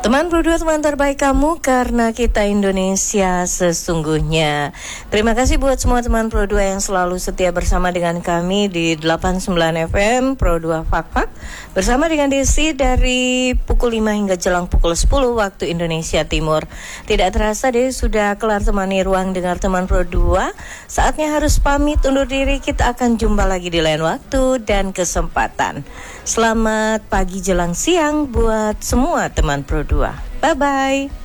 Teman Pro 2, teman terbaik kamu, karena kita Indonesia sesungguhnya. Terima kasih buat semua teman Pro 2 yang selalu setia bersama dengan kami di 89 FM Pro 2 Fakfak. Bersama dengan Desi dari pukul 5 hingga jelang pukul 10 waktu Indonesia Timur. Tidak terasa deh sudah kelar temani ruang dengar teman Pro 2. Saatnya harus pamit undur diri, kita akan jumpa lagi di lain waktu dan kesempatan. Selamat pagi jelang siang buat semua teman Pro 2. Bye-bye.